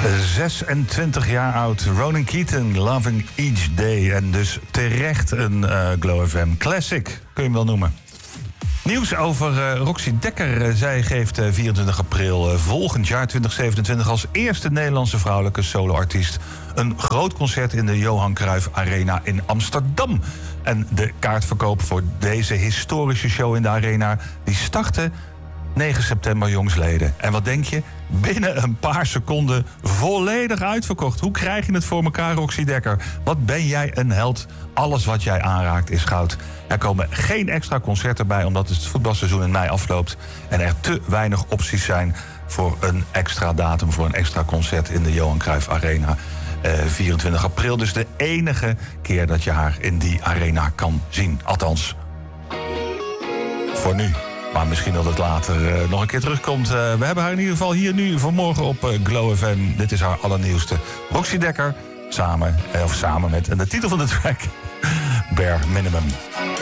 26 jaar oud, Ronan Keating, Loving Each Day. En dus terecht een Glow FM Classic, kun je hem wel noemen. Nieuws over Roxy Dekker. Zij geeft 24 april volgend jaar, 2027... als eerste Nederlandse vrouwelijke soloartiest een groot concert in de Johan Cruijff Arena in Amsterdam. En de kaartverkoop voor deze historische show in de Arena, die startte 9 september, jongsleden. En wat denk je? Binnen een paar seconden volledig uitverkocht. Hoe krijg je het voor elkaar, Roxy Dekker? Wat ben jij een held? Alles wat jij aanraakt is goud. Er komen geen extra concerten bij, omdat het voetbalseizoen in mei afloopt en er te weinig opties zijn voor een extra datum, voor een extra concert in de Johan Cruijff Arena. 24 april, dus de enige keer dat je haar in die arena kan zien. Althans, voor nu. Maar misschien dat het later nog een keer terugkomt. We hebben haar in ieder geval hier nu vanmorgen op Glow FM. Dit is haar allernieuwste. Roxy Dekker, samen met, en de titel van de track, Bare Minimum.